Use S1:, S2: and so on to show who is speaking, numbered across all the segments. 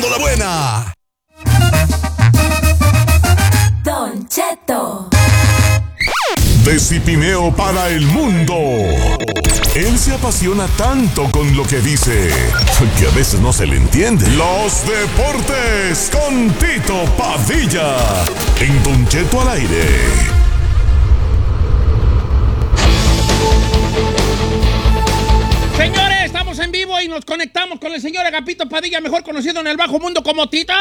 S1: La buena.
S2: Don Cheto.
S1: De Cipineo para el mundo. Él se apasiona tanto con lo que dice que a veces no se le entiende. Los deportes con Tito Padilla. En Don Cheto al aire.
S3: Señores, estamos en vivo y nos conectamos con el señor Agapito Padilla, mejor conocido en el bajo mundo como Tita.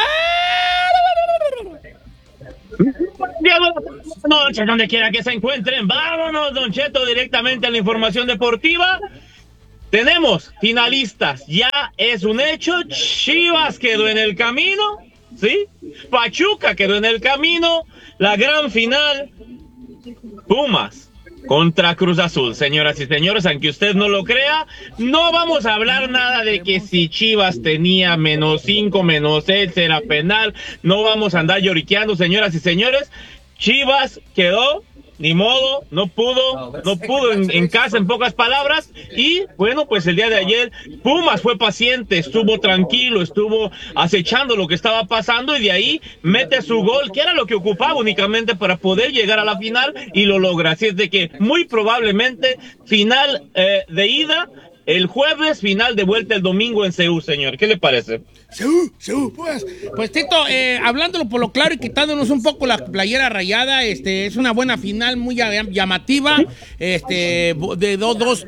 S4: Buenas noches, donde quiera que se encuentren. Vámonos, Don Cheto, directamente a la información deportiva. Tenemos finalistas, ya es un hecho. Chivas quedó en el camino, ¿sí? Pachuca quedó en el camino. La gran final, Pumas contra Cruz Azul. Señoras y señores, aunque usted no lo crea, no vamos a hablar nada de que si Chivas tenía -5, -6, era penal. No vamos a andar lloriqueando, señoras y señores. Chivas quedó, ni modo, no pudo en casa, en pocas palabras. Y bueno, pues el día de ayer Pumas fue paciente, estuvo tranquilo, estuvo acechando lo que estaba pasando y de ahí mete su gol, que era lo que ocupaba únicamente para poder llegar a la final, y lo logra. Así es de que muy probablemente final de ida el jueves, final de vuelta el domingo en Seúl, señor. ¿Qué le parece?
S3: Pues Tito, hablándolo por lo claro y quitándonos un poco la playera rayada, es una buena final, muy llamativa, de dos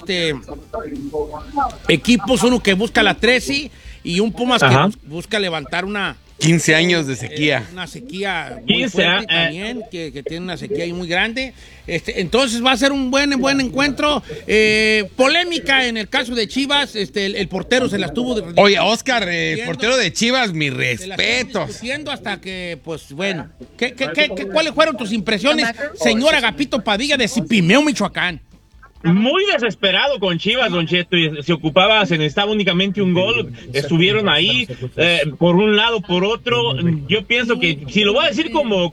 S3: equipos, uno que busca la 13 y un Pumas que busca levantar una
S5: 15 años de sequía.
S3: Una sequía muy fuerte también, que tiene una sequía ahí muy grande. Entonces va a ser un buen encuentro. Polémica en el caso de Chivas. El portero se las tuvo...
S5: Oye, Oscar, el portero de Chivas, mis respetos.
S3: Discutiendo hasta que, pues, bueno. ¿Cuáles fueron tus impresiones, señor Agapito Padilla, de Cipimeo, Michoacán?
S4: Muy desesperado con Chivas, Don Cheto, y se necesitaba únicamente un gol. Estuvieron ahí, por un lado, por otro. Yo pienso que, si lo voy a decir como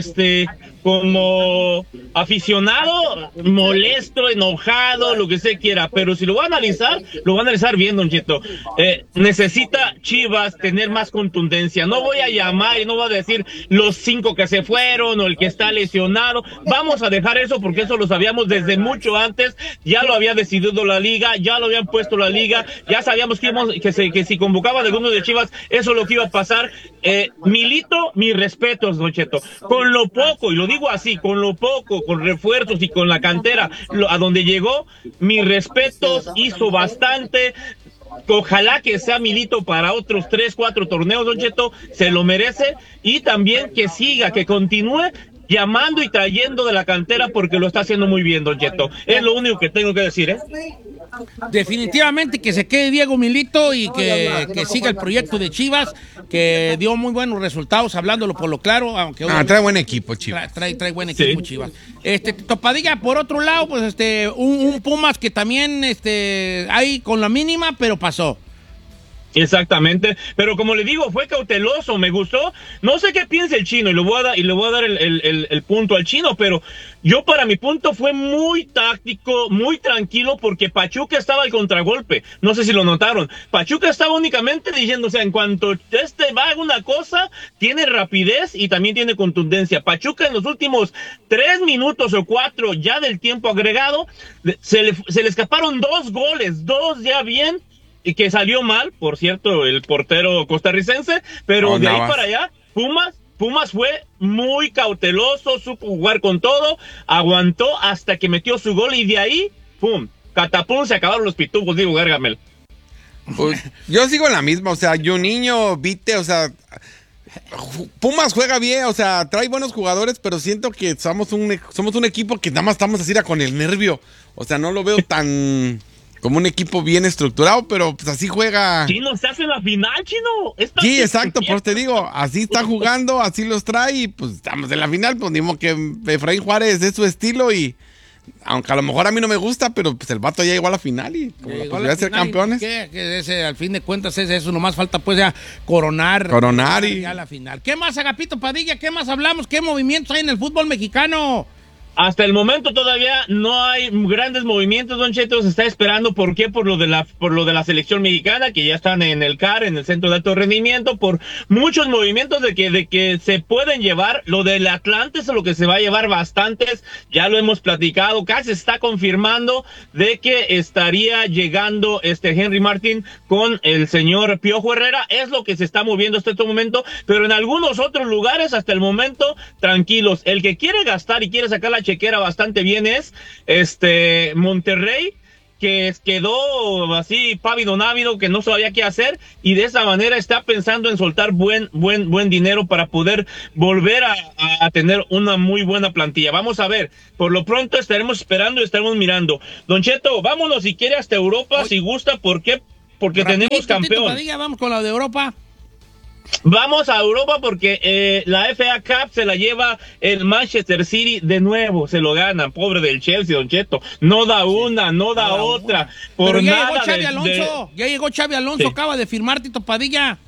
S4: aficionado, molesto, enojado, lo que se quiera, pero si lo voy a analizar bien, Don Cheto. Necesita Chivas tener más contundencia. No voy a llamar y no voy a decir los 5 que se fueron o el que está lesionado. Vamos a dejar eso, porque eso lo sabíamos desde mucho antes. Ya lo había decidido la liga, ya lo habían puesto la liga, ya sabíamos que si convocaba de alguno de Chivas, eso es lo que iba a pasar. Milito, mis respetos, Don Cheto. Con lo poco, y lo digo así, con lo poco, con refuerzos y con la cantera a donde llegó, mis respetos, hizo bastante. Ojalá que sea Milito para otros 3, 4 torneos, Don Cheto, se lo merece. Y también que siga, que continúe llamando y trayendo de la cantera, porque lo está haciendo muy bien, Don Cheto. Es lo único que tengo que decir,
S3: Definitivamente que se quede Diego Milito y que siga el proyecto de Chivas, que dio muy buenos resultados, hablándolo por lo claro, aunque
S5: trae buen equipo Chivas.
S3: Trae buen equipo, sí. Chivas. Topadilla, por otro lado, pues un Pumas que también ahí con la mínima, pero pasó.
S4: Exactamente, pero como le digo, fue cauteloso, me gustó. No sé qué piensa el Chino, y le voy a dar el punto al Chino, pero yo, para mi punto, fue muy táctico, muy tranquilo, porque Pachuca estaba al contragolpe. No sé si lo notaron. Pachuca estaba únicamente diciendo, o sea, en cuanto va a una cosa, tiene rapidez y también tiene contundencia. Pachuca, en los últimos 3 minutos o 4 ya del tiempo agregado, se le escaparon 2 goles, 2 ya bien, y que salió mal, por cierto, el portero costarricense, pero de ahí para allá, Pumas fue muy cauteloso, supo jugar con todo, aguantó hasta que metió su gol, y de ahí, ¡pum!, catapum, se acabaron los pitufos, digo, Gargamel.
S5: Pues, yo sigo en la misma, o sea, Juninho, Vite, o sea, Pumas juega bien, o sea, trae buenos jugadores, pero siento que somos un equipo que nada más estamos así con el nervio, o sea, no lo veo tan... como un equipo bien estructurado, pero pues así juega.
S4: Chino, se hace la final, Chino.
S5: Sí, exacto, por eso te digo, así está jugando, así los trae, y pues estamos en la final, pues dimos que Efraín Juárez es su estilo, y aunque a lo mejor a mí no me gusta, pero pues el vato ya llegó a la final y con la posibilidad de ser campeones.
S3: Que al fin de cuentas es eso, nomás falta pues ya coronar
S5: y
S3: ya la final. ¿Qué más, Agapito Padilla? ¿Qué más hablamos? ¿Qué movimientos hay en el fútbol mexicano?
S4: Hasta el momento todavía no hay grandes movimientos, Don Cheto. Se está esperando. ¿Por qué? Por lo de la selección mexicana, que ya están en el CAR, en el Centro de Alto Rendimiento, por muchos movimientos de que se pueden llevar. Lo del Atlante es lo que se va a llevar bastantes. Ya lo hemos platicado. Casi se está confirmando de que estaría llegando Henry Martin con el señor Piojo Herrera. Es lo que se está moviendo hasta este momento. Pero en algunos otros lugares, hasta el momento, tranquilos. El que quiere gastar y quiere sacar la chequera bastante bien es Monterrey, que quedó así pávido návido, que no sabía qué hacer, y de esa manera está pensando en soltar buen dinero para poder volver a tener una muy buena plantilla. Vamos a ver, por lo pronto estaremos esperando y estaremos mirando. Don Cheto, vámonos si quiere hasta Europa, si gusta. ¿Por qué? Porque tenemos campeón.
S3: Vamos con la de Europa.
S4: Vamos a Europa porque la FA Cup se la lleva el Manchester City de nuevo, se lo ganan, pobre del Chelsea, Don Cheto, no da una, no da otra, por
S3: pero ya
S4: nada.
S3: Llegó Xabi Alonso, ya llegó Xabi Alonso, sí. Acaba de firmar Tito Padilla.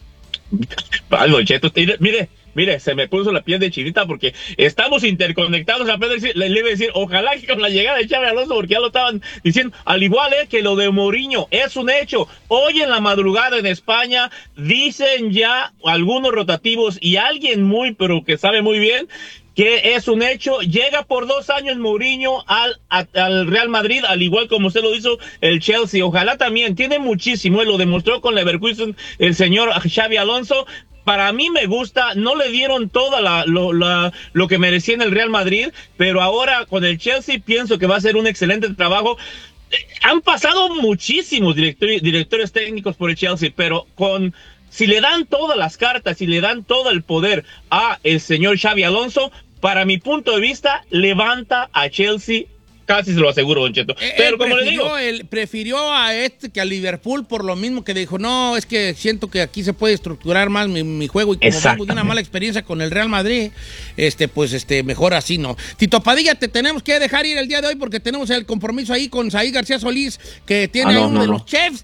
S4: Ay, Don Cheto, mire, se me puso la piel de chinita porque estamos interconectados. Le iba a decir, ojalá que con la llegada de Xabi Alonso, porque ya lo estaban diciendo, al igual que lo de Mourinho, es un hecho. Hoy en la madrugada en España dicen ya algunos rotativos y alguien pero que sabe muy bien que es un hecho. Llega por 2 años Mourinho al Real Madrid, al igual como usted lo hizo el Chelsea. Ojalá también, tiene muchísimo, lo demostró con Leverkusen el señor Xabi Alonso. Para mí me gusta, no le dieron toda lo que merecía en el Real Madrid, pero ahora con el Chelsea pienso que va a ser un excelente trabajo. Han pasado muchísimos directores técnicos por el Chelsea, pero si le dan todas las cartas, si le dan todo el poder a el señor Xabi Alonso, para mi punto de vista, levanta a Chelsea. Casi se lo aseguro, Don Cheto. Pero como le digo,
S3: él prefirió a que a Liverpool, por lo mismo que dijo, no, es que siento que aquí se puede estructurar más mi juego, y como vengo de una mala experiencia con el Real Madrid, mejor así, ¿no? Tito Padilla, te tenemos que dejar ir el día de hoy porque tenemos el compromiso ahí con Said García Solís, que tiene uno de los chefs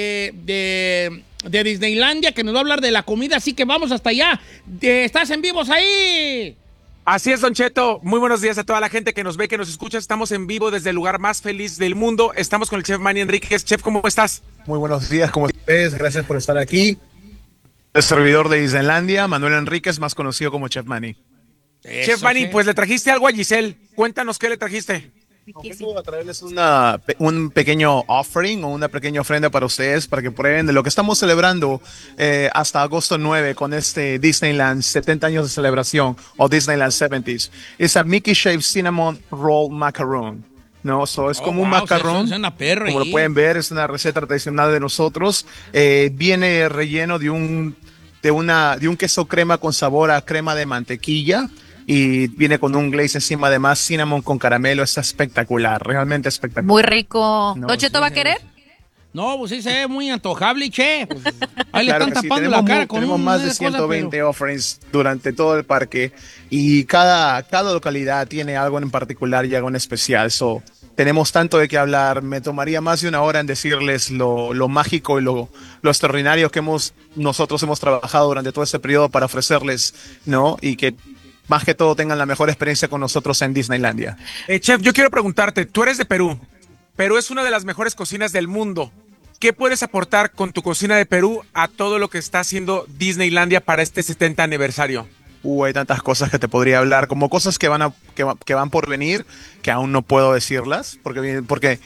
S3: de Disneylandia, que nos va a hablar de la comida, así que vamos hasta allá. ¿Estás en vivos ahí?
S6: Así es, Don Cheto. Muy buenos días a toda la gente que nos ve, que nos escucha. Estamos en vivo desde el lugar más feliz del mundo. Estamos con el chef Manny Enríquez. Chef, ¿cómo estás?
S7: Muy buenos días, ¿cómo estás? Gracias por estar aquí. El servidor de Disneylandia, Manuel Enríquez, más conocido como Chef Manny.
S6: Chef Manny, pues le trajiste algo a Giselle. Cuéntanos qué le trajiste.
S7: Vengo a traerles un pequeño offering o una pequeña ofrenda para ustedes, para que prueben de lo que estamos celebrando hasta agosto 9 con Disneyland 70 años de celebración, o Disneyland 70s. Es a Mickey Shaped Cinnamon Roll Macaron. No, es como un macarrón, como lo pueden ver, es una receta tradicional de nosotros. Viene relleno de un queso crema con sabor a crema de mantequilla. Y viene con un glaze encima, además cinnamon con caramelo. Está espectacular, realmente espectacular.
S8: Muy rico. No, ¿Don Cheto va a querer?
S3: No, pues sí se ve muy antojable, che. Pues, ahí
S7: claro,
S3: le están tapando la cara con
S7: tenemos más de 120 offerings durante todo el parque, y cada localidad tiene algo en particular y algo en especial. Tenemos tanto de qué hablar. Me tomaría más de 1 hora en decirles lo mágico y lo extraordinario que nosotros hemos trabajado durante todo este periodo para ofrecerles, ¿no? Y que más que todo tengan la mejor experiencia con nosotros en Disneylandia.
S6: Chef, yo quiero preguntarte, tú eres de Perú. Perú es una de las mejores cocinas del mundo. ¿Qué puedes aportar con tu cocina de Perú a todo lo que está haciendo Disneylandia para este 70 aniversario?
S7: Hay tantas cosas que te podría hablar, como cosas que van por venir, que aún no puedo decirlas, porque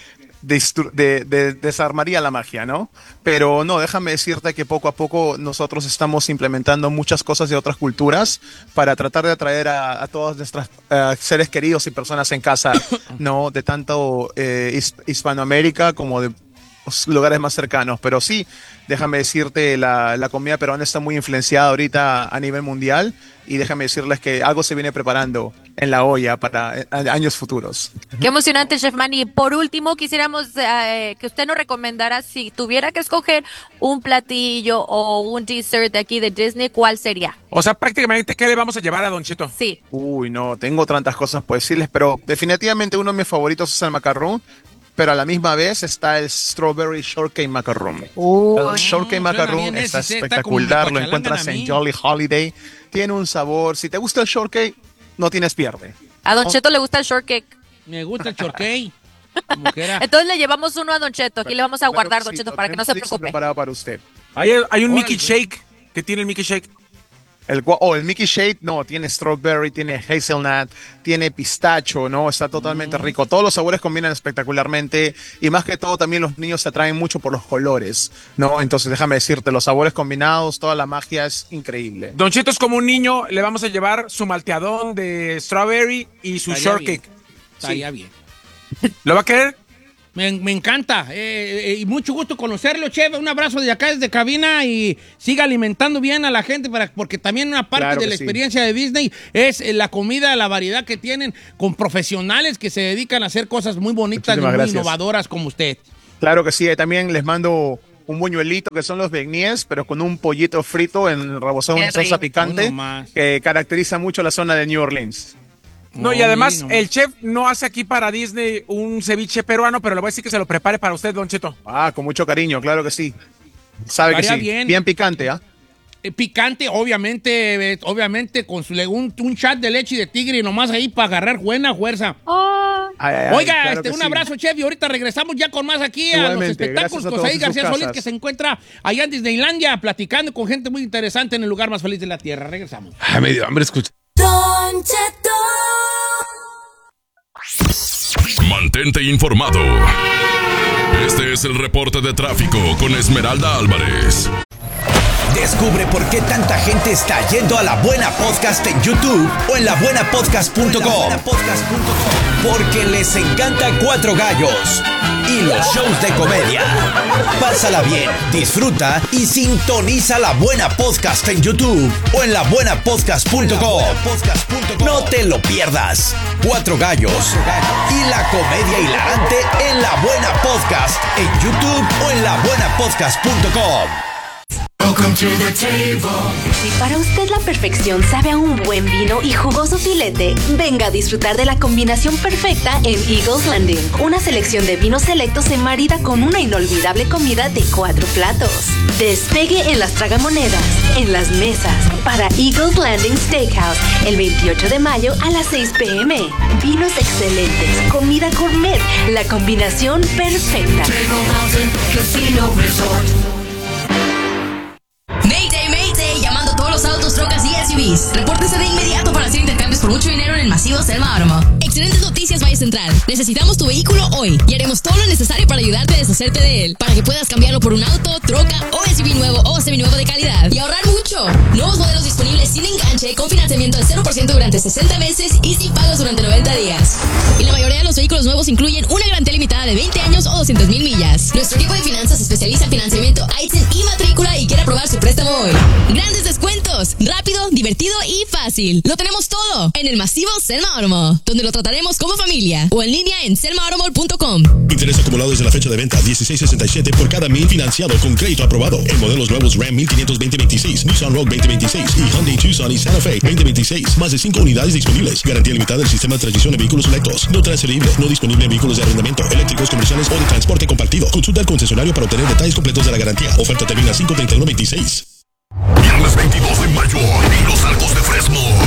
S7: desarmaría la magia, ¿no? Pero no, déjame decirte que poco a poco nosotros estamos implementando muchas cosas de otras culturas para tratar de atraer a todos nuestros seres queridos y personas en casa, ¿no? De tanto Hispanoamérica como de lugares más cercanos. Pero sí, déjame decirte, la comida peruana está muy influenciada ahorita a nivel mundial, y déjame decirles que algo se viene preparando en la olla para años futuros.
S8: Qué emocionante, Chef Manny. Por último, quisiéramos que usted nos recomendara, si tuviera que escoger un platillo o un dessert de aquí de Disney, ¿cuál sería?
S6: O sea, prácticamente, ¿qué le vamos a llevar a Don Cheto?
S8: Sí.
S7: No, tengo tantas cosas por decirles, pero definitivamente uno de mis favoritos es el macarrón, pero a la misma vez está el Strawberry Shortcake Macaron. El Shortcake Macaron está espectacular, lo encuentras en Jolly Holiday. Tiene un sabor, si te gusta el shortcake, no tienes pierde.
S8: A Don Cheto le gusta el shortcake.
S3: Me gusta el shortcake.
S8: Entonces le llevamos uno a Don Cheto. Aquí le vamos a guardar, Don Cheto, para que no se preocupe.
S7: Preparado para usted.
S6: Hay un Mickey Shake. ¿Qué tiene el Mickey Shake?
S7: El Mickey Shake, no, tiene strawberry, tiene hazelnut, tiene pistacho, ¿no? Está totalmente rico. Todos los sabores combinan espectacularmente y más que todo también los niños se atraen mucho por los colores, ¿no? Entonces déjame decirte, los sabores combinados, toda la magia es increíble.
S6: Don Cheto es como un niño, le vamos a llevar su malteadón de strawberry y su shortcake.
S3: Estaría bien.
S6: ¿Lo va a querer?
S3: Me encanta. Y mucho gusto conocerlo, chef. Un abrazo de acá desde cabina y siga alimentando bien a la gente porque también una parte de la experiencia de Disney es la comida, la variedad que tienen con profesionales que se dedican a hacer cosas muy bonitas y muy innovadoras como usted.
S7: Claro que sí. También les mando un buñuelito que son los beignets, pero con un pollito frito en rebozado en salsa picante que caracteriza mucho la zona de New Orleans.
S6: No, y además el chef no hace aquí para Disney un ceviche peruano, pero le voy a decir que se lo prepare para usted, Don Cheto.
S7: Con mucho cariño, claro que sí. Sabe que sí. Bien picante, ¿ah?
S3: Picante, obviamente con un chat de leche y de tigre nomás ahí para agarrar buena fuerza. Oiga, claro un abrazo, chef, y ahorita regresamos ya con más aquí a los espectáculos con Said García Solís, que se encuentra allá en Disneylandia platicando con gente muy interesante en el lugar más feliz de la tierra. Regresamos.
S5: Me dio hambre, escucha.
S2: Don Cheto.
S1: Mantente informado. Este es el reporte de tráfico con Esmeralda Álvarez.
S9: Descubre por qué tanta gente está yendo a La Buena Podcast en YouTube o en labuenapodcast.com. Porque les encanta Cuatro Gallos y los shows de comedia. Pásala bien, disfruta y sintoniza La Buena Podcast en YouTube o en labuenapodcast.com. No te lo pierdas. Cuatro Gallos y la comedia hilarante en La Buena Podcast en YouTube o en labuenapodcast.com.
S10: Si para usted la perfección sabe a un buen vino y jugoso filete, venga a disfrutar de la combinación perfecta en Eagles Landing. Una selección de vinos selectos se marida con una inolvidable comida de 4 platos. Despegue en las tragamonedas, en las mesas, para Eagles Landing Steakhouse, el 28 de mayo a las 6 p.m. Vinos excelentes, comida gourmet, la combinación perfecta.
S11: Mayday, Mayday, llamando a todos los autos, trocas y SUVs. Repórtese de inmediato para hacer intercambios por mucho dinero en el masivo Selma Automall. Excelentes noticias, Valle Central. Necesitamos tu vehículo hoy y haremos todo lo necesario para ayudarte a deshacerte de él, para que puedas cambiarlo por un auto, troca o SUV nuevo o seminuevo de calidad y ahorrar mucho. Nuevos modelos disponibles sin enganche, con financiamiento del 0% durante 60 meses y sin pagos durante 90 días. Y la mayoría de los vehículos nuevos incluyen una garantía limitada de 20 años o 200,000 millas. Nuestro equipo de finanzas se especializa en financiamiento, ITIN y matrícula y quiere aprobar su préstamo hoy. Grandes descuentos, rápido, divertido y fácil. Lo tenemos todo en el masivo Selma Automall, donde lo trataremos como familia, o en línea en selmaautomall.com.
S12: Interés acumulado desde la fecha de venta, 16.67 por cada 1,000 financiado con crédito aprobado. En modelos nuevos Ram 1500 2026, Nissan Rogue 2026 y Hyundai Tucson y Santa Fe 2026. Más de 5 unidades disponibles. Garantía limitada del sistema de transmisión de vehículos selectos. No transferible, no disponible en vehículos de arrendamiento, eléctricos, comerciales o de transporte compartido. Consulta al concesionario para obtener detalles completos de la garantía. Oferta termina 5/31/26.
S1: Viernes 22 de mayo en Los Altos de Fresno.